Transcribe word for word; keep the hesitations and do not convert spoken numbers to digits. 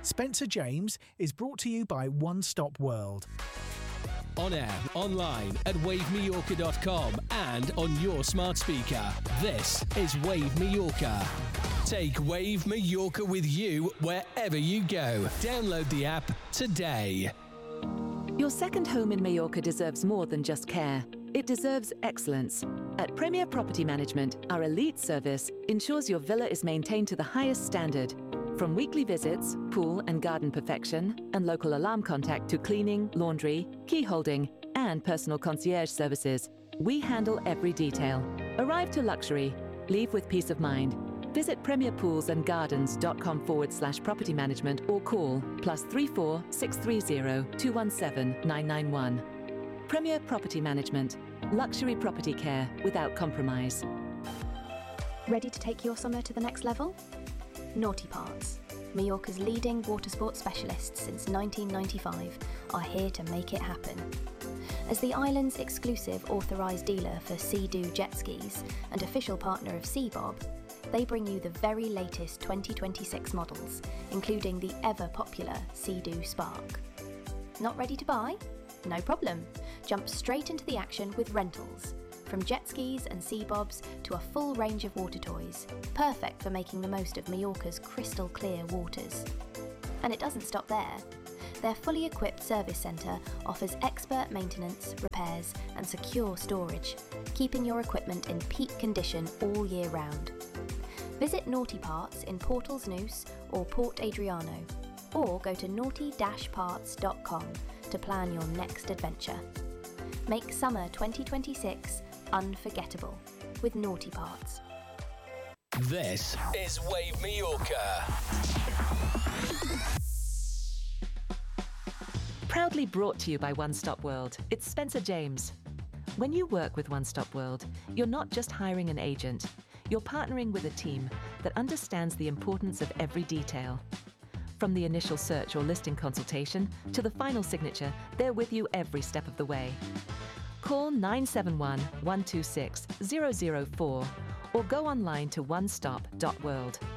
Spencer James is brought to you by One Stop World. On air, online at wave mallorca dot com and on your smart speaker. This is Wave Mallorca. Take Wave Mallorca with you wherever you go. Download the app today. Your second home in Mallorca deserves more than just care. It deserves excellence. At Premier Property Management, our elite service ensures your villa is maintained to the highest standard. From weekly visits, pool and garden perfection, and local alarm contact to cleaning, laundry, key holding, and personal concierge services, we handle every detail. Arrive to luxury. Leave with peace of mind. Visit premierpoolsandgardens.com forward slash property management or call plus three four six three zero two one seven nine nine one. Premier Property Management. Luxury property care without compromise. Ready to take your summer to the next level? Naughty Parts, Mallorca's leading water sports specialists since nineteen ninety-five, are here to make it happen. As the island's exclusive authorised dealer for Sea-Doo jet skis and official partner of Seabob, they bring you the very latest twenty twenty-six models, including the ever-popular Sea-Doo Spark. Not ready to buy? No problem. Jump straight into the action with rentals. From jet skis and Seabobs to a full range of water toys, perfect for making the most of Mallorca's crystal clear waters. And it doesn't stop there. Their fully equipped service centre offers expert maintenance, repairs and secure storage, keeping your equipment in peak condition all year round. Visit Naughty Parts in Portals Neuse or Port Adriano, or go to naughty dash parts dot com to plan your next adventure. Make summer twenty twenty-six unforgettable with Naughty Parts. This is Wave Mallorca. Proudly brought to you by One Stop World. It's Spencer James. When you work with One Stop World, you're not just hiring an agent. You're partnering with a team that understands the importance of every detail. From the initial search or listing consultation to the final signature, they're with you every step of the way. Call nine seven one, one two six, zero zero four or go online to one stop dot world.